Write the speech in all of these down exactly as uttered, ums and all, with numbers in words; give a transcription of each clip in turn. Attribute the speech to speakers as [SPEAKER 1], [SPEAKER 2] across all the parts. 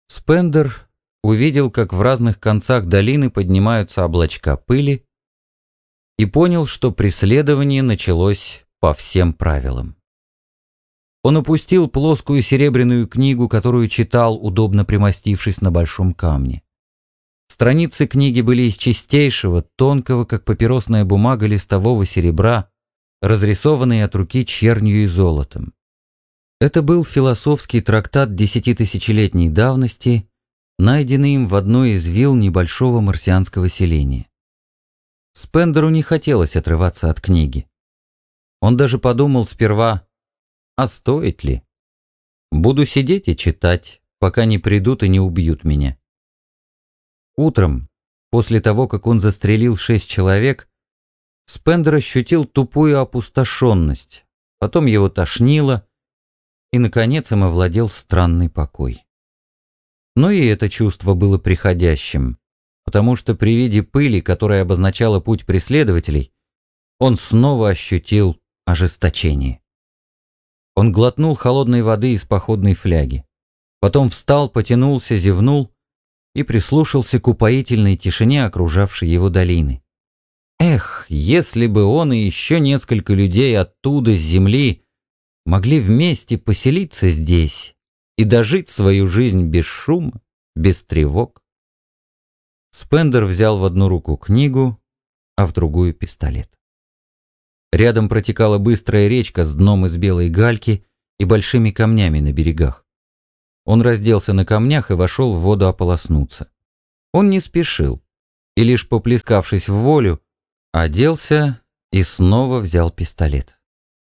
[SPEAKER 1] Спендер увидел, как в разных концах долины поднимаются облачка пыли, и понял, что преследование началось по всем правилам. Он опустил плоскую серебряную книгу, которую читал, удобно примостившись на большом камне. Страницы книги были из чистейшего, тонкого, как папиросная бумага, листового серебра, разрисованные от руки чернью и золотом. Это был философский трактат десятитысячелетней давности, найденный им в одной из вилл небольшого марсианского селения. Спендеру не хотелось отрываться от книги. Он даже подумал сперва, а стоит ли? Буду сидеть и читать, пока не придут и не убьют меня. Утром, после того, как он застрелил шесть человек, Спендер ощутил тупую опустошенность, потом его тошнило, и, наконец, им овладел странный покой. Но и это чувство было приходящим, потому что при виде пыли, которая обозначала путь преследователей, он снова ощутил ожесточение. Он глотнул холодной воды из походной фляги, потом встал, потянулся, зевнул и прислушался к упоительной тишине, окружавшей его долины. Эх, если бы он и еще несколько людей оттуда, с земли, могли вместе поселиться здесь и дожить свою жизнь без шума, без тревог. Спендер взял в одну руку книгу, а в другую пистолет. Рядом протекала быстрая речка с дном из белой гальки и большими камнями на берегах. Он разделся на камнях и вошел в воду ополоснуться. Он не спешил, и лишь поплескавшись в волю, оделся и снова взял пистолет.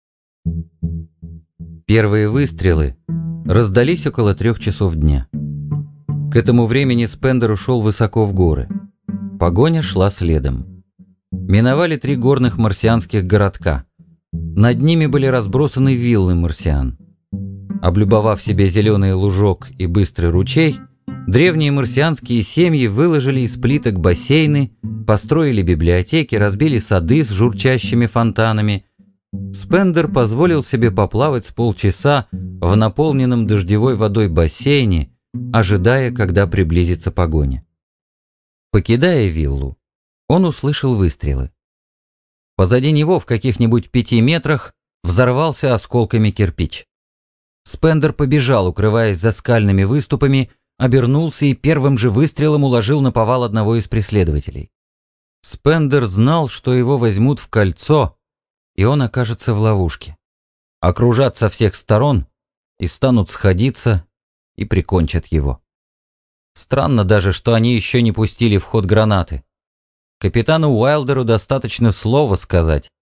[SPEAKER 1] Первые выстрелы раздались около трех часов дня. К этому времени Спендер ушел высоко в горы. Погоня шла следом. Миновали три горных марсианских городка. Над ними были разбросаны виллы марсиан. Облюбовав себе зеленый лужок и быстрый ручей, древние марсианские семьи выложили из плиток бассейны, построили библиотеки, разбили сады с журчащими фонтанами. Спендер позволил себе поплавать с полчаса в наполненном дождевой водой бассейне, ожидая, когда приблизится погоня. Покидая виллу, он услышал выстрелы. Позади него в каких-нибудь пяти метрах взорвался осколками кирпич. Спендер побежал, укрываясь за скальными выступами, обернулся и первым же выстрелом уложил наповал одного из преследователей. Спендер знал, что его возьмут в кольцо, и он окажется в ловушке. Окружат со всех сторон и станут сходиться и прикончат его. Странно даже, что они еще не пустили в ход гранаты. Капитану Уайлдеру достаточно слова сказать.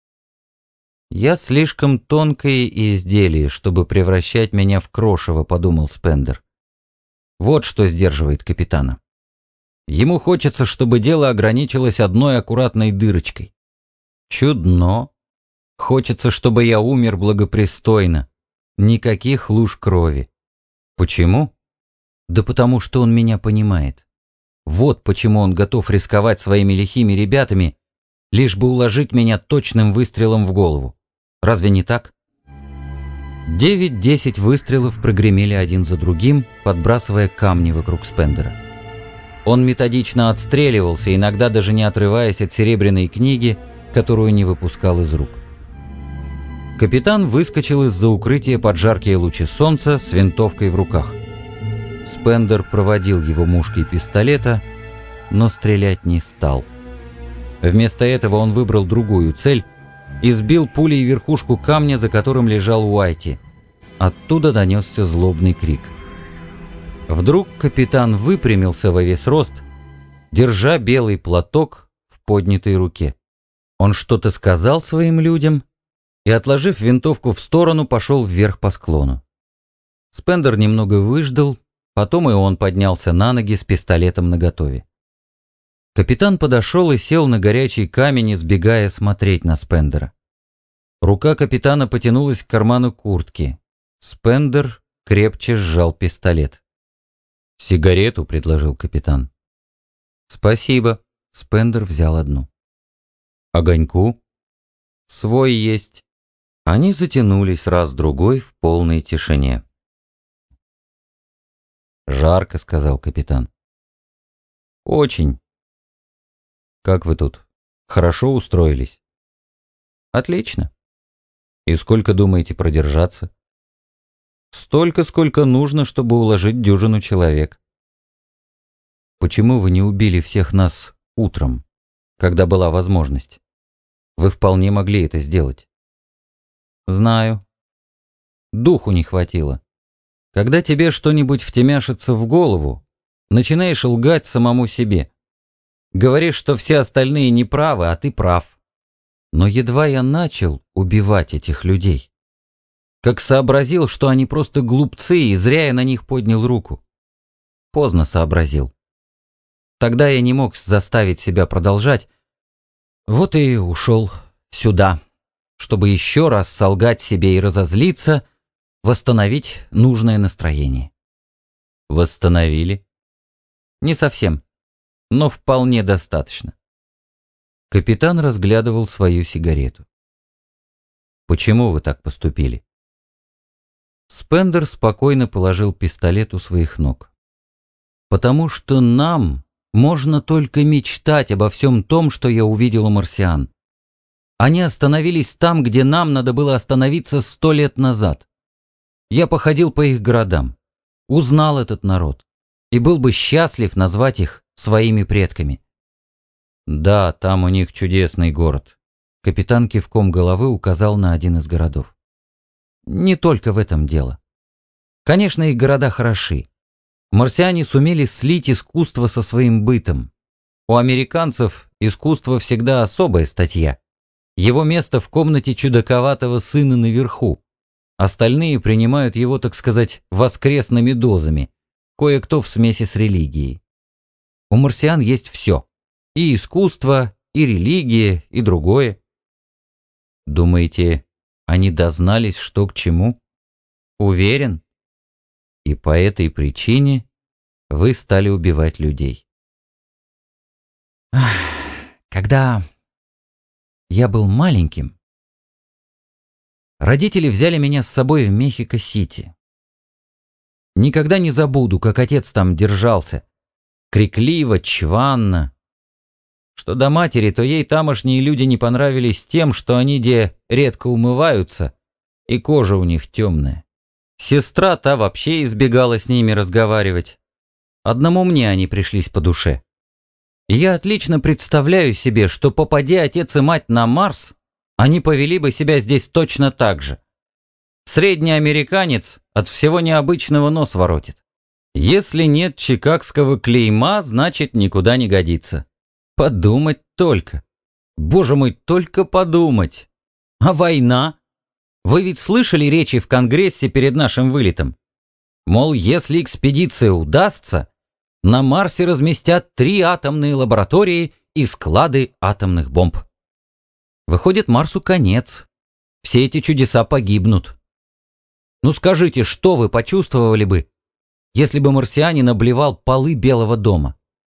[SPEAKER 1] «Я слишком тонкое изделие, чтобы превращать меня в крошево», — подумал Спендер. Вот что сдерживает капитана. Ему хочется, чтобы дело ограничилось одной аккуратной дырочкой. Чудно. Хочется, чтобы я умер благопристойно. Никаких луж крови. Почему? Да потому что он меня понимает. Вот почему он готов рисковать своими лихими ребятами, лишь бы уложить меня точным выстрелом в голову. Разве не так? Девять-десять выстрелов прогремели один за другим, подбрасывая камни вокруг Спендера. Он методично отстреливался, иногда даже не отрываясь от серебряной книги, которую не выпускал из рук. Капитан выскочил из-за укрытия под жаркие лучи солнца с винтовкой в руках. Спендер проводил его мушкой пистолета, но стрелять не стал. Вместо этого он выбрал другую цель и сбил пулей верхушку камня, за которым лежал Уайти. Оттуда донесся злобный крик. Вдруг капитан выпрямился во весь рост, держа белый платок в поднятой руке. Он что-то сказал своим людям и, отложив винтовку в сторону, пошел вверх по склону. Спендер немного выждал, потом и он поднялся на ноги с пистолетом наготове. Капитан подошел и сел на горячий камень, избегая смотреть на Спендера. Рука капитана потянулась к карману куртки. Спендер крепче сжал пистолет. «Сигарету», — предложил капитан. «Спасибо». Спендер взял одну. «Огоньку?» «Свой есть». Они затянулись раз-другой в полной тишине. «Жарко», — сказал капитан. «Очень. Как вы тут? Хорошо устроились?» «Отлично. И сколько думаете продержаться?» «Столько, сколько нужно, чтобы уложить дюжину человек». «Почему вы не убили всех нас утром, когда была возможность? Вы вполне могли это сделать». «Знаю. Духу не хватило. Когда тебе что-нибудь втемяшится в голову, начинаешь лгать самому себе. Говоришь, что все остальные неправы, а ты прав. Но едва я начал убивать этих людей, как сообразил, что они просто глупцы, и зря я на них поднял руку. Поздно сообразил. Тогда я не мог заставить себя продолжать. Вот и ушел сюда, чтобы еще раз солгать себе и разозлиться, восстановить нужное настроение. Восстановили? Не совсем, но вполне достаточно. Капитан разглядывал свою сигарету. Почему вы так поступили? Спендер спокойно положил пистолет у своих ног. Потому что нам можно только мечтать обо всем том, что я увидел у марсиан. Они остановились там, где нам надо было остановиться сто лет назад. Я походил по их городам, узнал этот народ и был бы счастлив назвать их своими предками. Да, там у них чудесный город. Капитан кивком головы указал на один из городов. Не только в этом дело. Конечно, их города хороши. Марсиане сумели слить искусство со своим бытом. У американцев искусство всегда особая статья. Его место в комнате чудаковатого сына наверху. Остальные принимают его, так сказать, воскресными дозами, кое-кто в смеси с религией. У марсиан есть все. И искусство, и религия, и другое. Думаете, они дознались, что к чему? Уверен. И по этой причине вы стали убивать людей. Когда я был маленьким, родители взяли меня с собой в Мехико-Сити. Никогда не забуду, как отец там держался. Крикливо, чванно. Что до матери, то ей тамошние люди не понравились тем, что они где редко умываются, и кожа у них темная. Сестра та вообще избегала с ними разговаривать. Одному мне они пришлись по душе. И я отлично представляю себе, что попади отец и мать на Марс, они повели бы себя здесь точно так же. Средний американец от всего необычного нос воротит. Если нет чикагского клейма, значит никуда не годится. Подумать только. Боже мой, только подумать. А война? Вы ведь слышали речи в Конгрессе перед нашим вылетом? Мол, если экспедиция удастся, на Марсе разместят три атомные лаборатории и склады атомных бомб. Выходит, Марсу конец. Все эти чудеса погибнут. Ну скажите, что вы почувствовали бы, если бы марсианин обливал полы Белого дома?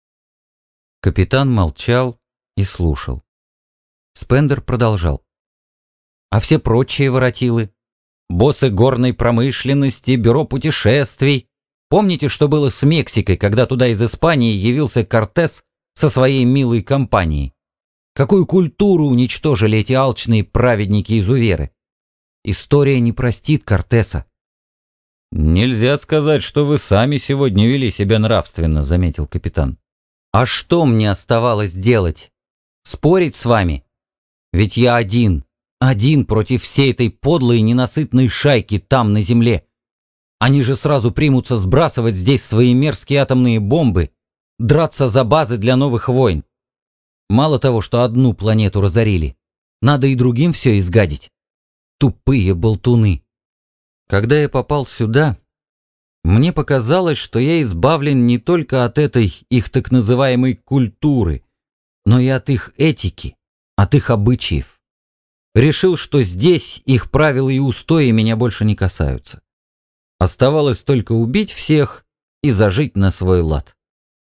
[SPEAKER 1] Капитан молчал и слушал. Спендер продолжал. А все прочие воротилы? Боссы горной промышленности, бюро путешествий. Помните, что было с Мексикой, когда туда из Испании явился Кортес со своей милой компанией? Какую культуру уничтожили эти алчные праведники-изуверы? История не простит Кортеса. «Нельзя сказать, что вы сами сегодня вели себя нравственно», — заметил капитан. «А что мне оставалось делать? Спорить с вами? Ведь я один, один против всей этой подлой и ненасытной шайки там, на земле. Они же сразу примутся сбрасывать здесь свои мерзкие атомные бомбы, драться за базы для новых войн. Мало того, что одну планету разорили, надо и другим все изгадить. Тупые болтуны. Когда я попал сюда, мне показалось, что я избавлен не только от этой их так называемой культуры, но и от их этики, от их обычаев. Решил, что здесь их правила и устои меня больше не касаются. Оставалось только убить всех и зажить на свой лад.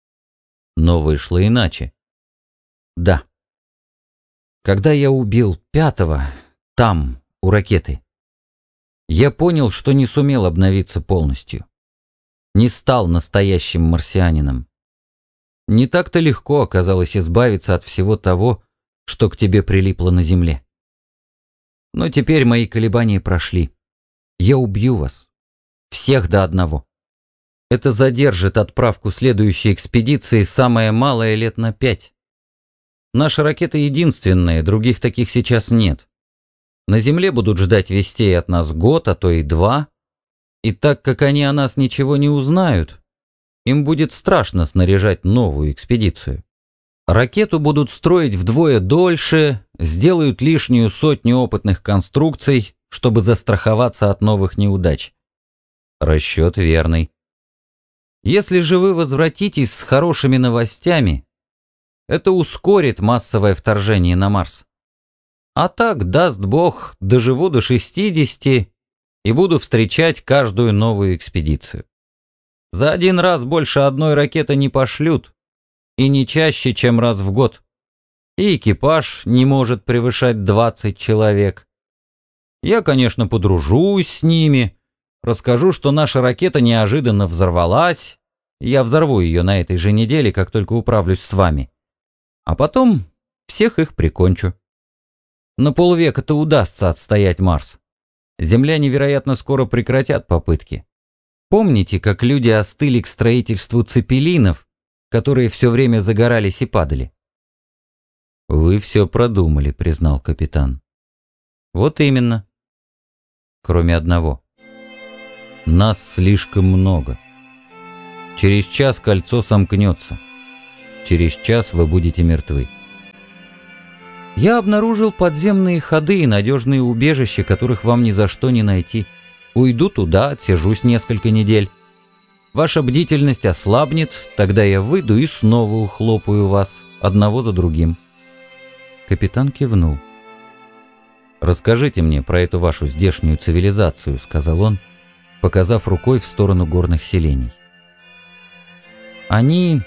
[SPEAKER 1] Но вышло иначе. Да. Когда я убил пятого, там, у ракеты, я понял, что не сумел обновиться полностью. не стал настоящим марсианином. Не так-то легко оказалось избавиться от всего того, что к тебе прилипло на земле. Но теперь мои колебания прошли. Я убью вас. Всех до одного. Это задержит отправку следующей экспедиции самое малое лет на пять. Наша ракета единственная, других таких сейчас нет. На Земле будут ждать вестей от нас год, а то и два. И так как они о нас ничего не узнают, им будет страшно снаряжать новую экспедицию. Ракету будут строить вдвое дольше, сделают лишнюю сотню опытных конструкций, чтобы застраховаться от новых неудач. Расчет верный. Если же вы возвратитесь с хорошими новостями, это ускорит массовое вторжение на Марс. А так, даст Бог, доживу до шестидесяти и буду встречать каждую новую экспедицию. За один раз больше одной ракеты не пошлют, и не чаще, чем раз в год. И экипаж не может превышать двадцать человек. Я, конечно, подружусь с ними, расскажу, что наша ракета неожиданно взорвалась, я взорву ее на этой же неделе, как только управлюсь с вами. А потом всех их прикончу. На полвека-то удастся отстоять Марс. Земляне, вероятно, скоро прекратят попытки. Помните, как люди остыли к строительству цепелинов, которые все время загорались и падали? «Вы все продумали», — признал капитан. «Вот именно. Кроме одного. Нас слишком много. Через час кольцо сомкнется. Через час вы будете мертвы». «Я обнаружил подземные ходы и надежные убежища, которых вам ни за что не найти. Уйду туда, отсижусь несколько недель. Ваша бдительность ослабнет, тогда я выйду и снова ухлопаю вас, одного за другим». Капитан кивнул. «Расскажите мне про эту вашу здешнюю цивилизацию», — сказал он, показав рукой в сторону горных селений. «Они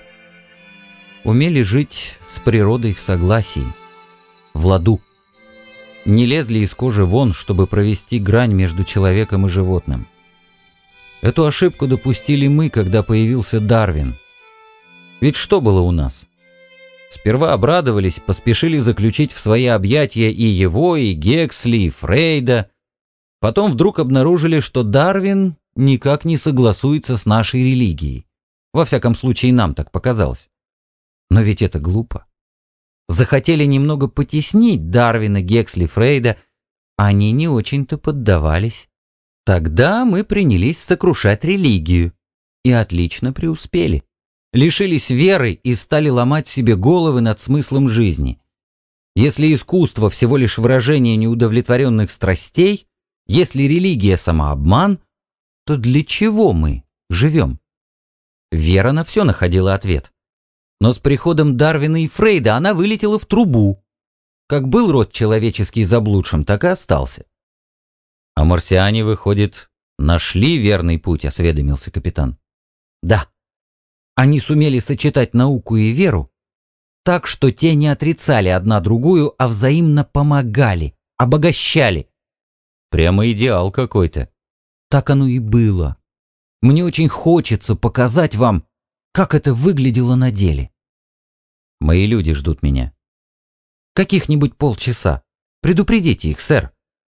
[SPEAKER 1] умели жить с природой в согласии, в ладу. Не лезли из кожи вон, чтобы провести грань между человеком и животным. Эту ошибку допустили мы, когда появился Дарвин. Ведь что было у нас? Сперва обрадовались, поспешили заключить в свои объятия и его, и Гексли, и Фрейда. Потом вдруг обнаружили, что Дарвин никак не согласуется с нашей религией. Во всяком случае, нам так показалось. Но ведь это глупо. Захотели немного потеснить Дарвина, Гексли, Фрейда, они не очень-то поддавались. Тогда мы принялись сокрушать религию и отлично преуспели. Лишились веры и стали ломать себе головы над смыслом жизни. Если искусство всего лишь выражение неудовлетворенных страстей, если религия самообман, то для чего мы живем? Вера на все находила ответ. Но с приходом Дарвина и Фрейда она вылетела в трубу. Как был род человеческий заблудшим, так и остался. «А марсиане, выходит, нашли верный путь», — осведомился капитан. «Да. Они сумели сочетать науку и веру так, что те не отрицали одна другую, а взаимно помогали, обогащали». «Прямо идеал какой-то». «Так оно и было. Мне очень хочется показать вам, как это выглядело на деле». «Мои люди ждут меня». «Каких-нибудь полчаса. Предупредите их, сэр».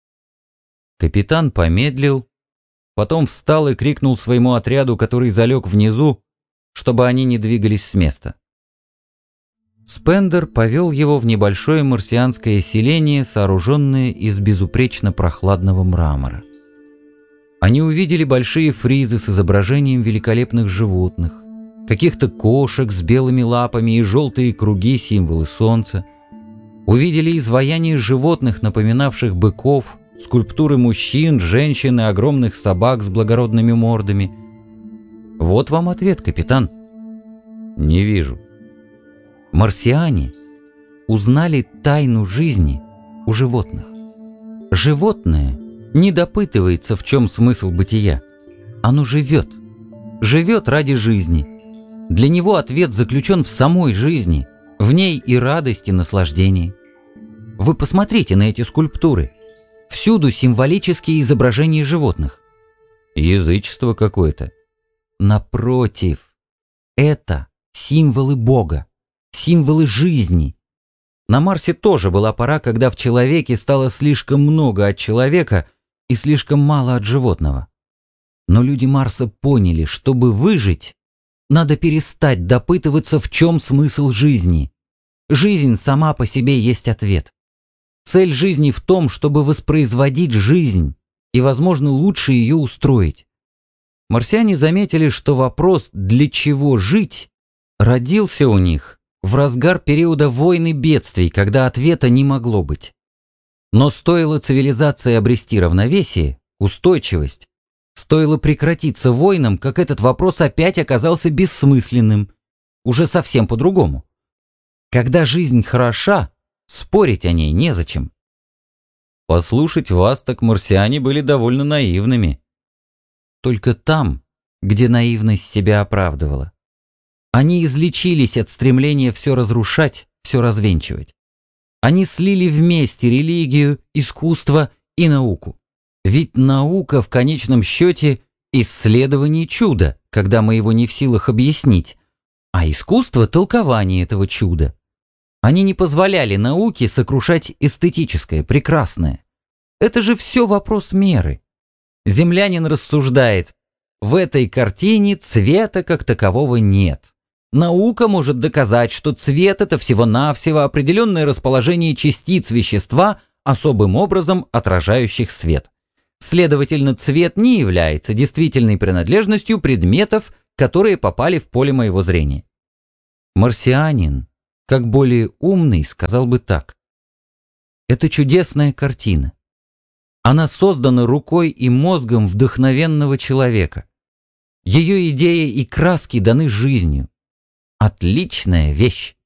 [SPEAKER 1] Капитан помедлил, потом встал и крикнул своему отряду, который залег внизу, чтобы они не двигались с места. Спендер повел его в небольшое марсианское селение, сооруженное из безупречно прохладного мрамора. Они увидели большие фризы с изображением великолепных животных, каких-то кошек с белыми лапами и желтые круги, символы солнца. Увидели изваяния животных, напоминавших быков, скульптуры мужчин, женщин и огромных собак с благородными мордами. Вот вам ответ, капитан. Не вижу. Марсиане узнали тайну жизни у животных. Животное не допытывается, в чем смысл бытия. Оно живет. Живет ради жизни. Для него ответ заключен в самой жизни, в ней и радость, и наслаждение. Вы посмотрите на эти скульптуры. Всюду символические изображения животных. Язычество какое-то. Напротив, это символы Бога, символы жизни. На Марсе тоже была пора, когда в человеке стало слишком много от человека и слишком мало от животного. Но люди Марса поняли, чтобы выжить, надо перестать допытываться, в чем смысл жизни. Жизнь сама по себе есть ответ. Цель жизни в том, чтобы воспроизводить жизнь и, возможно, лучше ее устроить. Марсиане заметили, что вопрос «для чего жить?» родился у них в разгар периода войн и бедствий, когда ответа не могло быть. Но стоило цивилизации обрести равновесие, устойчивость, стоило прекратиться войнам, как этот вопрос опять оказался бессмысленным, уже совсем по-другому. Когда жизнь хороша, спорить о ней незачем. Послушать вас, так марсиане были довольно наивными. Только там, где наивность себя оправдывала. Они излечились от стремления все разрушать, все развенчивать. Они слили вместе религию, искусство и науку. Ведь наука в конечном счете исследование чуда, когда мы его не в силах объяснить, а искусство — толкование этого чуда. Они не позволяли науке сокрушать эстетическое, прекрасное. Это же все вопрос меры. Землянин рассуждает: в этой картине цвета как такового нет. Наука может доказать, что цвет — это всего-навсего определенное расположение частиц вещества, особым образом отражающих свет. Следовательно, цвет не является действительной принадлежностью предметов, которые попали в поле моего зрения. Марсианин, как более умный, сказал бы так: это чудесная картина. Она создана рукой и мозгом вдохновенного человека. Ее идеи и краски даны жизнью. Отличная вещь.